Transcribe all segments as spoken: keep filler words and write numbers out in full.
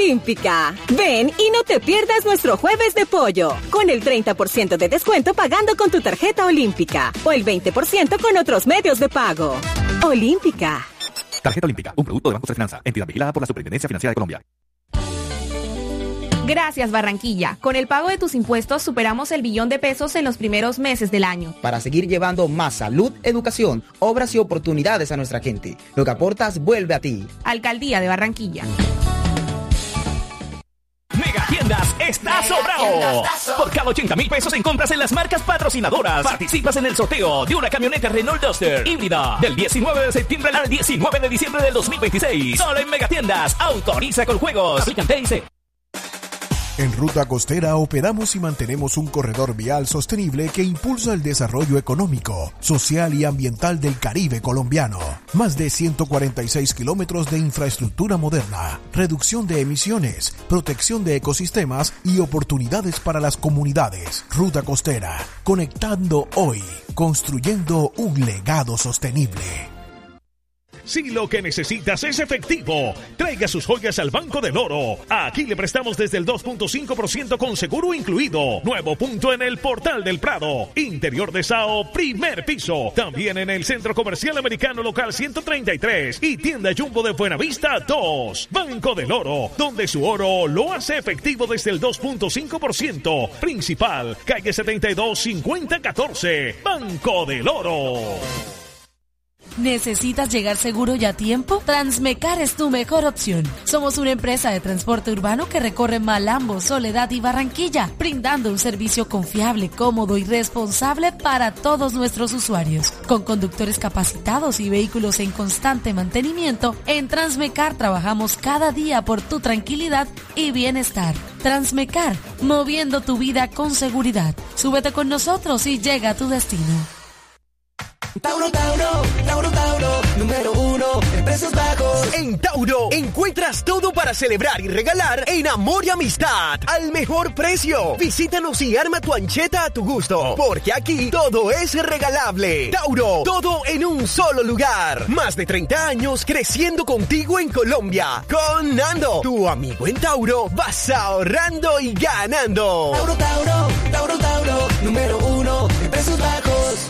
Olímpica. Ven y no te pierdas nuestro jueves de pollo, con el treinta por ciento de descuento pagando con tu tarjeta Olímpica o el veinte por ciento con otros medios de pago. Olímpica. Tarjeta Olímpica, un producto de Banco de Finanza, entidad vigilada por la Superintendencia Financiera de Colombia. Gracias, Barranquilla. Con el pago de tus impuestos superamos el billón de pesos en los primeros meses del año. Para seguir llevando más salud, educación, obras y oportunidades a nuestra gente. Lo que aportas vuelve a ti. Alcaldía de Barranquilla. Mega Tiendas está sobrado. Por cada ochenta mil pesos en compras en las marcas patrocinadoras, participas en el sorteo de una camioneta Renault Duster híbrida del diecinueve de septiembre al diecinueve de diciembre del dos mil veintiséis. Solo en Mega Tiendas. Autoriza con juegos. Aplican T I C. En Ruta Costera operamos y mantenemos un corredor vial sostenible que impulsa el desarrollo económico, social y ambiental del Caribe colombiano. Más de ciento cuarenta y seis kilómetros de infraestructura moderna, reducción de emisiones, protección de ecosistemas y oportunidades para las comunidades. Ruta Costera, conectando hoy, construyendo un legado sostenible. Si lo que necesitas es efectivo, traiga sus joyas al Banco del Oro. Aquí le prestamos desde el dos punto cinco por ciento con seguro incluido. Nuevo punto en el Portal del Prado. Interior de Sao, primer piso. También en el Centro Comercial Americano Local ciento treinta y tres y Tienda Jumbo de Buenavista dos. Banco del Oro, donde su oro lo hace efectivo desde el dos punto cinco por ciento. Principal, calle setenta y dos, cincuenta catorce. Banco del Oro. ¿Necesitas llegar seguro y a tiempo? Transmecar es tu mejor opción. Somos una empresa de transporte urbano que recorre Malambo, Soledad y Barranquilla, brindando un servicio confiable, cómodo y responsable para todos nuestros usuarios. Con conductores capacitados y vehículos en constante mantenimiento, en Transmecar trabajamos cada día por tu tranquilidad y bienestar. Transmecar, moviendo tu vida con seguridad. Súbete con nosotros y llega a tu destino. Tauro, Tauro, Tauro, Tauro, número uno en precios bajos. En Tauro encuentras todo para celebrar y regalar en amor y amistad al mejor precio. Visítanos y arma tu ancheta a tu gusto, porque aquí todo es regalable. Tauro, todo en un solo lugar. Más de treinta años creciendo contigo en Colombia. Con Nando, tu amigo en Tauro, vas ahorrando y ganando. Tauro, Tauro, Tauro, Tauro, número uno en precios bajos.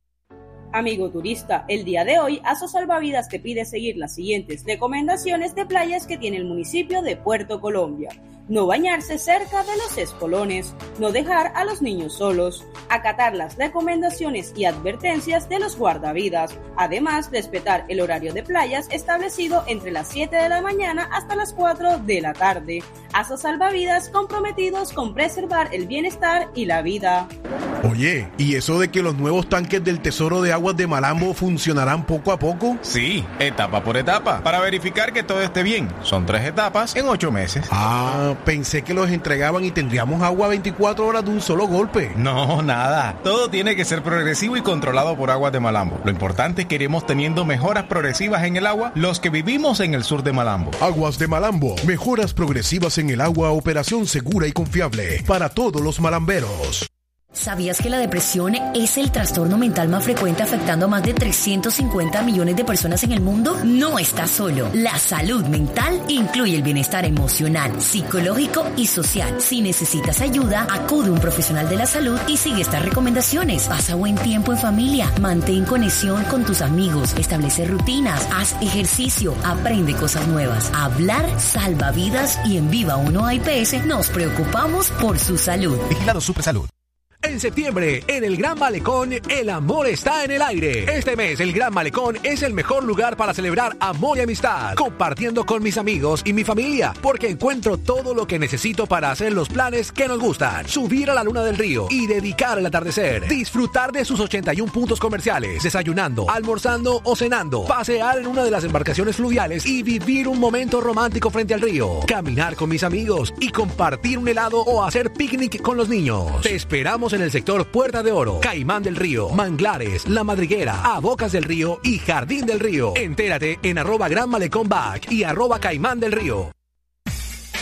Amigo turista, el día de hoy Aso Salvavidas te pide seguir las siguientes recomendaciones de playas que tiene el municipio de Puerto Colombia. No bañarse cerca de los espolones, no dejar a los niños solos, acatar las recomendaciones y advertencias de los guardavidas, además respetar el horario de playas establecido entre las siete de la mañana hasta las cuatro de la tarde. Aso Salvavidas comprometidos con preservar el bienestar y la vida. Oye, ¿y eso de que los nuevos tanques del Tesoro de Aguas de Malambo funcionarán poco a poco? Sí, etapa por etapa, para verificar que todo esté bien. Son tres etapas en ocho meses. Ah, pensé que los entregaban y tendríamos agua veinticuatro horas de un solo golpe. No, nada. Todo tiene que ser progresivo y controlado por Aguas de Malambo. Lo importante es que iremos teniendo mejoras progresivas en el agua los que vivimos en el sur de Malambo. Aguas de Malambo, mejoras progresivas en el agua, operación segura y confiable para todos los malamberos. ¿Sabías que la depresión es el trastorno mental más frecuente afectando a más de trescientos cincuenta millones de personas en el mundo? No estás solo. La salud mental incluye el bienestar emocional, psicológico y social. Si necesitas ayuda, acude a un profesional de la salud y sigue estas recomendaciones. Pasa buen tiempo en familia, mantén conexión con tus amigos, establece rutinas, haz ejercicio, aprende cosas nuevas. Hablar salva vidas y en Viva uno A I P S nos preocupamos por su salud. Vigilado Supersalud. En septiembre, en el Gran Malecón, el amor está en el aire. Este mes, el Gran Malecón es el mejor lugar para celebrar amor y amistad, compartiendo con mis amigos y mi familia, porque encuentro todo lo que necesito para hacer los planes que nos gustan. Subir a la luna del río y dedicar el atardecer. Disfrutar de sus ochenta y un puntos comerciales, desayunando, almorzando o cenando. Pasear en una de las embarcaciones fluviales y vivir un momento romántico frente al río. Caminar con mis amigos y compartir un helado o hacer picnic con los niños. Te esperamos en el sector Puerta de Oro, Caimán del Río, Manglares, La Madriguera, A Bocas del Río y Jardín del Río. Entérate en arroba Gran Malecón Back y arroba Caimán del Río.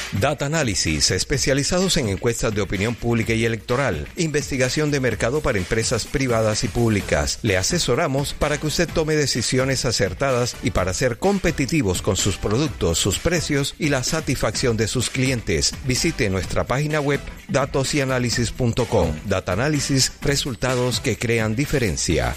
Data Analysis, especializados en encuestas de opinión pública y electoral, investigación de mercado para empresas privadas y públicas. Le asesoramos para que usted tome decisiones acertadas y para ser competitivos con sus productos, sus precios y la satisfacción de sus clientes. Visite nuestra página web datos y análisis punto com. Data Analysis, resultados que crean diferencia.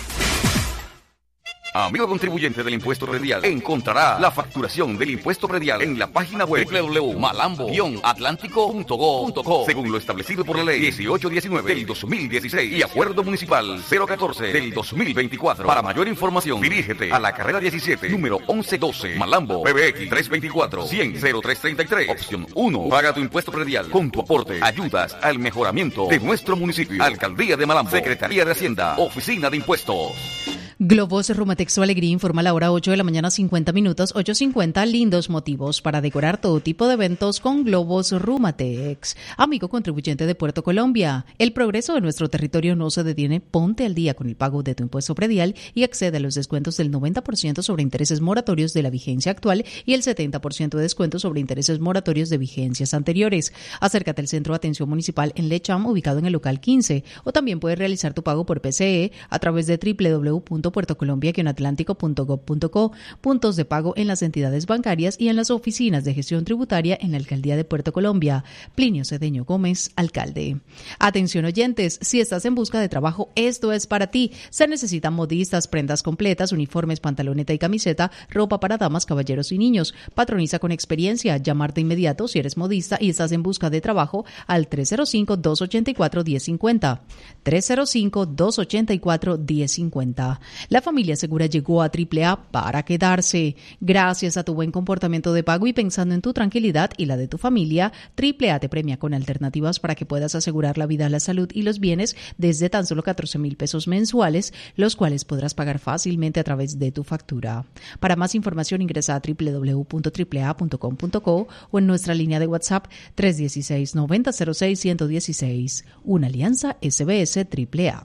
Amigo contribuyente del impuesto predial, encontrará la facturación del impuesto predial en la página web doble u doble u doble u punto malambo guion atlántico punto go punto co, según lo establecido por la ley dieciocho diecinueve del dos mil dieciséis y acuerdo municipal cero catorce del dos mil veinticuatro. Para mayor información, dirígete a la carrera diecisiete, número once doce, Malambo, P B X tres veinticuatro, cien, cero tres treinta y tres, opción uno. Paga tu impuesto predial. Con tu aporte ayudas al mejoramiento de nuestro municipio. Alcaldía de Malambo, Secretaría de Hacienda, Oficina de Impuestos. Globos Rumatex Su Alegría informa a la hora ocho de la mañana, cincuenta minutos, ocho cincuenta, lindos motivos para decorar todo tipo de eventos con Globos Rumatex. Amigo contribuyente de Puerto Colombia, el progreso de nuestro territorio no se detiene. Ponte al día con el pago de tu impuesto predial y accede a los descuentos del noventa por ciento sobre intereses moratorios de la vigencia actual y el setenta por ciento de descuento sobre intereses moratorios de vigencias anteriores. Acércate al Centro de Atención Municipal en Lecham, ubicado en el local quince, o también puedes realizar tu pago por P C E a través de doble u doble u doble u punto puerto colombia guion atlántico punto gob punto co, puntos de pago en las entidades bancarias y en las oficinas de gestión tributaria en la Alcaldía de Puerto Colombia. Plinio Cedeño Gómez, alcalde. Atención oyentes, si estás en busca de trabajo, esto es para ti. Se necesitan modistas, prendas completas, uniformes, pantaloneta y camiseta, ropa para damas, caballeros y niños. Patroniza con experiencia. Llamar de inmediato si eres modista y estás en busca de trabajo al tres cero cinco, dos ocho cuatro, uno cero cinco cero. tres cero cinco, dos ocho cuatro, uno cero cinco cero. La familia segura llegó a Triple A para quedarse. Gracias a tu buen comportamiento de pago y pensando en tu tranquilidad y la de tu familia, Triple A te premia con alternativas para que puedas asegurar la vida, la salud y los bienes desde tan solo catorce mil pesos mensuales, los cuales podrás pagar fácilmente a través de tu factura. Para más información ingresa a doble u doble u doble u punto triple a punto com punto co o en nuestra línea de WhatsApp tres uno seis, nueve cero cero seis, uno uno seis. Una alianza S B S Triple A.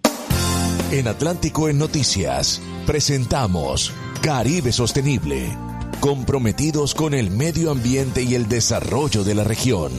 En Atlántico en Noticias, presentamos Caribe Sostenible, comprometidos con el medio ambiente y el desarrollo de la región.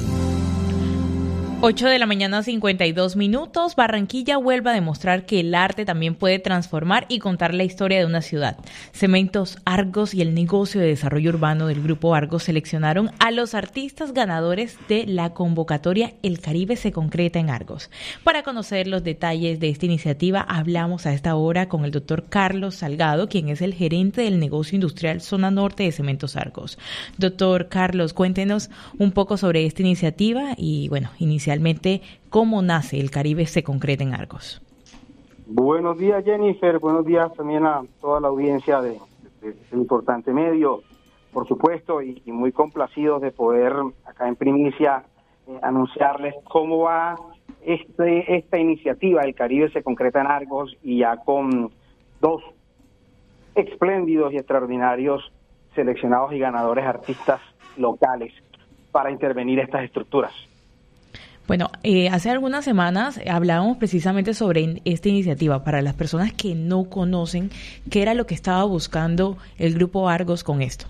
ocho de la mañana, cincuenta y dos minutos. Barranquilla vuelve a demostrar que el arte también puede transformar y contar la historia de una ciudad. Cementos Argos y el negocio de desarrollo urbano del Grupo Argos seleccionaron a los artistas ganadores de la convocatoria El Caribe se concreta en Argos. Para conocer los detalles de esta iniciativa, hablamos a esta hora con el doctor Carlos Salgado, quien es el gerente del negocio industrial Zona Norte de Cementos Argos. Doctor Carlos, cuéntenos un poco sobre esta iniciativa y, bueno, inicialmente, ¿cómo nace El Caribe se concreta en Argos? Buenos días, Jennifer. Buenos días también a toda la audiencia de, de, de este importante medio, por supuesto, y, y muy complacidos de poder acá en primicia eh, anunciarles cómo va este esta iniciativa. El Caribe se concreta en Argos, y ya con dos espléndidos y extraordinarios seleccionados y ganadores artistas locales para intervenir estas estructuras. Bueno, eh, hace algunas semanas hablábamos precisamente sobre esta iniciativa para las personas que no conocen qué era lo que estaba buscando el Grupo Argos con esto.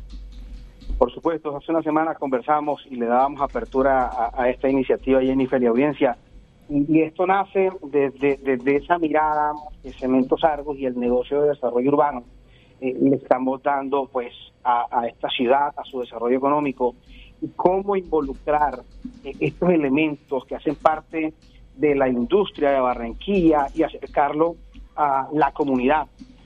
Por supuesto, hace una semana conversamos y le dábamos apertura a, a esta iniciativa, Jennifer y audiencia, y, y esto nace desde de, de, de esa mirada de Cementos Argos y el negocio de desarrollo urbano. Eh, le estamos dando pues a, a esta ciudad, a su desarrollo económico, y cómo involucrar eh, estos elementos que hacen parte de la industria de Barranquilla y acercarlo a la comunidad.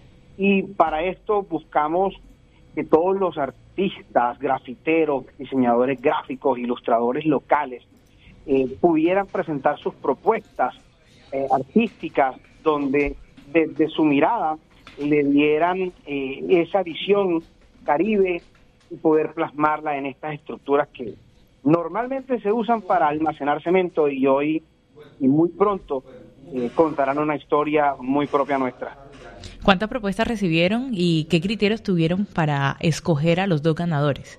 Y para esto buscamos que todos los artistas, grafiteros, diseñadores gráficos, ilustradores locales eh, pudieran presentar sus propuestas eh, artísticas, donde desde su mirada le dieran eh, esa visión Caribe y poder plasmarla en estas estructuras que normalmente se usan para almacenar cemento, y hoy y muy pronto eh, contarán una historia muy propia nuestra. ¿Cuántas propuestas recibieron y qué criterios tuvieron para escoger a los dos ganadores?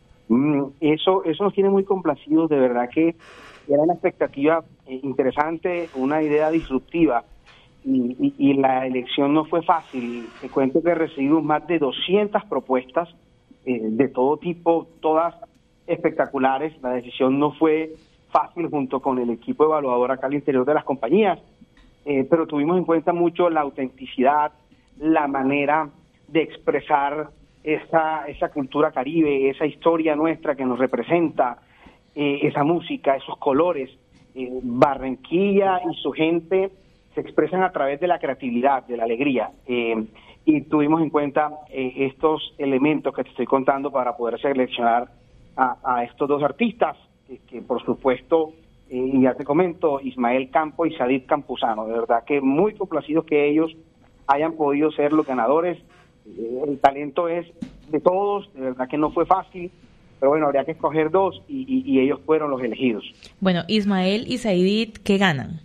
Mm, eso, eso nos tiene muy complacidos, de verdad que era una expectativa eh, interesante, una idea disruptiva, y, y, y la elección no fue fácil. Te cuento que recibimos más de doscientas propuestas, Eh, de todo tipo, todas espectaculares. La decisión no fue fácil junto con el equipo evaluador acá al interior de las compañías, eh, pero tuvimos en cuenta mucho la autenticidad, la manera de expresar esa, esa cultura caribe, esa historia nuestra que nos representa, eh, esa música, esos colores. Eh, Barranquilla y su gente se expresan a través de la creatividad, de la alegría, eh, y tuvimos en cuenta eh, estos elementos que te estoy contando para poder seleccionar a, a estos dos artistas, que, que por supuesto, eh, y ya te comento, Ismael Campo y Sadid Campuzano, de verdad que muy complacidos que ellos hayan podido ser los ganadores. Eh, el talento es de todos, de verdad que no fue fácil, pero bueno, habría que escoger dos y, y, y ellos fueron los elegidos. Bueno, Ismael y Sadid, ¿qué ganan?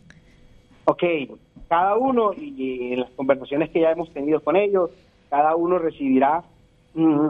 Ok, cada uno, y, y en las conversaciones que ya hemos tenido con ellos, cada uno recibirá mm,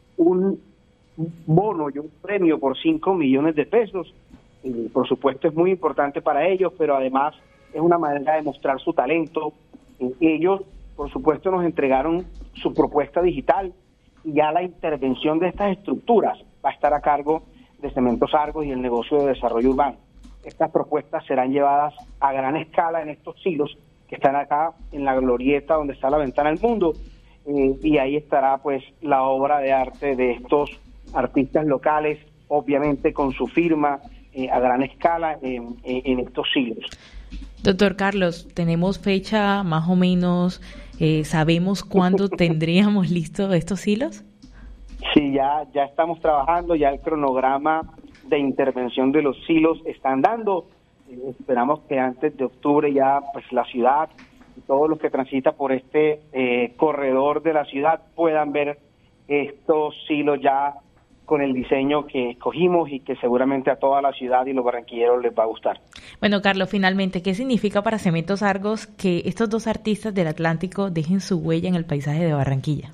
un bono y un premio por cinco millones de pesos. Y por supuesto es muy importante para ellos, pero además es una manera de mostrar su talento. Eh, ellos, por supuesto, nos entregaron su propuesta digital y ya la intervención de estas estructuras va a estar a cargo de Cementos Argos y el negocio de desarrollo urbano. Estas propuestas serán llevadas a gran escala en estos silos que están acá en la glorieta donde está la ventana al mundo, eh, y ahí estará pues la obra de arte de estos artistas locales, obviamente con su firma eh, a gran escala en, en, en estos silos. Doctor Carlos, ¿tenemos fecha más o menos? Eh, ¿Sabemos cuándo tendríamos listos estos hilos? Sí, ya, ya estamos trabajando, ya el cronograma de intervención de los silos están dando. Eh, esperamos que antes de octubre ya pues la ciudad y todos los que transitan por este eh, corredor de la ciudad puedan ver estos silos ya con el diseño que escogimos y que seguramente a toda la ciudad y los barranquilleros les va a gustar. Bueno, Carlos, finalmente, ¿qué significa para Cementos Argos que estos dos artistas del Atlántico dejen su huella en el paisaje de Barranquilla?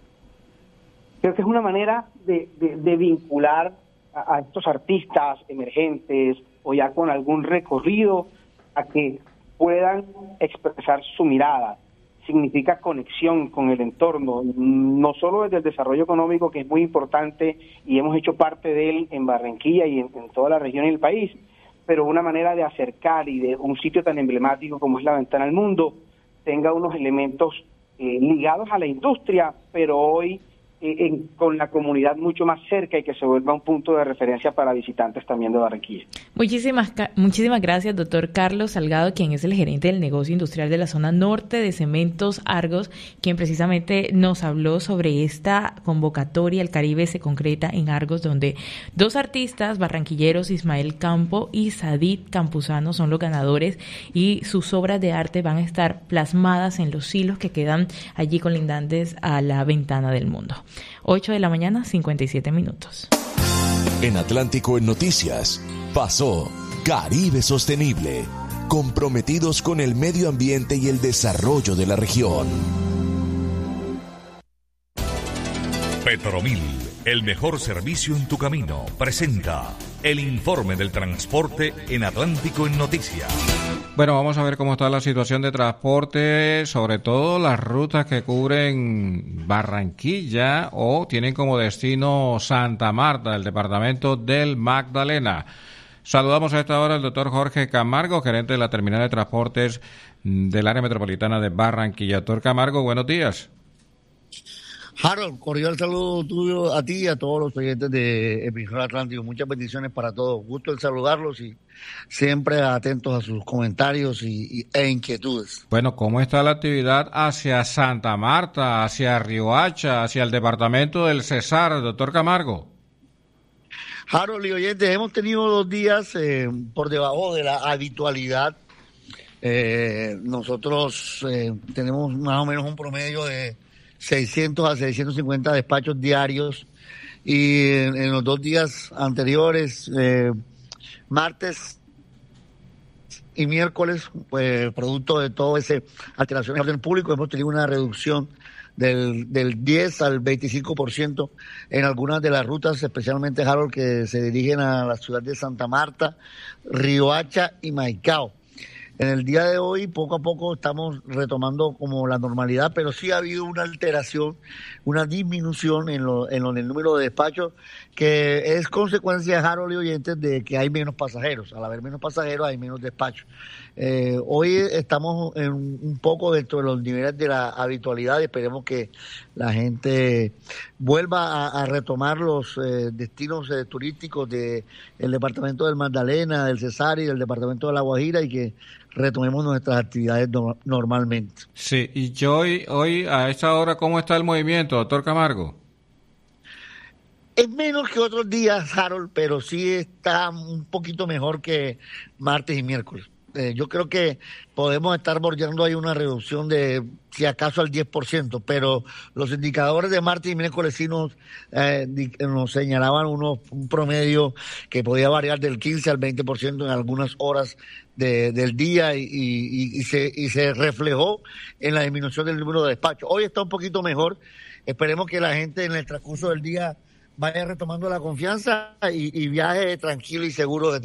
Creo que es una manera de, de, de vincular a, a estos artistas emergentes o ya con algún recorrido a que puedan expresar su mirada. Significa conexión con el entorno, no solo desde el desarrollo económico, que es muy importante y hemos hecho parte de él en Barranquilla y en, en toda la región y el país, pero una manera de acercar y de un sitio tan emblemático como es la Ventana al Mundo tenga unos elementos eh, ligados a la industria, pero hoy eh, en, con la comunidad mucho más cerca y que se vuelva un punto de referencia para visitantes también de Barranquilla. Muchísimas, muchísimas gracias, doctor Carlos Salgado, quien es el gerente del negocio industrial de la zona norte de Cementos Argos, quien precisamente nos habló sobre esta convocatoria. El Caribe se concreta en Argos, donde dos artistas barranquilleros, Ismael Campo y Sadid Campuzano, son los ganadores y sus obras de arte van a estar plasmadas en los silos que quedan allí colindantes a la Ventana del Mundo. ocho de la mañana, cincuenta y siete minutos. En Atlántico en Noticias, pasó Caribe Sostenible, comprometidos con el medio ambiente y el desarrollo de la región. Petromil, el mejor servicio en tu camino, presenta el informe del transporte en Atlántico en Noticias. Bueno, vamos a ver cómo está la situación de transporte, sobre todo las rutas que cubren Barranquilla o tienen como destino Santa Marta, el departamento del Magdalena. Saludamos a esta hora al doctor Jorge Camargo, gerente de la terminal de transportes del área metropolitana de Barranquilla. Doctor Camargo, buenos días. Harold, cordial saludo tuyo a ti y a todos los oyentes de Emisora Atlántico. Muchas bendiciones para todos. Gusto en saludarlos y siempre atentos a sus comentarios y, y, e inquietudes. Bueno, ¿cómo está la actividad hacia Santa Marta, hacia Riohacha, hacia el departamento del Cesar, doctor Camargo? Harold y oyentes, hemos tenido dos días eh, por debajo de la habitualidad. Eh, nosotros eh, tenemos más o menos un promedio de seiscientos a seiscientos cincuenta despachos diarios y en, en los dos días anteriores, eh, martes y miércoles, pues producto de todo ese alteración de orden público, hemos tenido una reducción del, del diez al veinticinco por ciento en algunas de las rutas, especialmente Harold, que se dirigen a la ciudad de Santa Marta, Riohacha y Maicao. En el día de hoy, poco a poco estamos retomando como la normalidad, pero sí ha habido una alteración, una disminución en, lo, en, lo, en el número de despachos, que es consecuencia, Harold y oyentes, de que hay menos pasajeros. Al haber menos pasajeros, hay menos despachos. Eh, hoy estamos en un poco dentro de los niveles de la habitualidad. Esperemos que la gente vuelva a, a retomar los eh, destinos eh, turísticos del departamento del Magdalena, del Cesar y del departamento de La Guajira, y que retomemos nuestras actividades no, normalmente. Sí, y yo hoy, hoy a esta hora, ¿cómo está el movimiento, doctor Camargo? Es menos que otros días, Harold, pero sí está un poquito mejor que martes y miércoles. Eh, yo creo que podemos estar bordeando ahí una reducción de, si acaso, al diez por ciento, pero los indicadores de martes y miércoles sí nos, eh, nos señalaban unos, un promedio que podía variar del quince al veinte por ciento en algunas horas de, del día y, y, y, se, y se reflejó en la disminución del número de despachos. Hoy está un poquito mejor. Esperemos que la gente en el transcurso del día vaya retomando la confianza y, y viaje tranquilo y seguro desde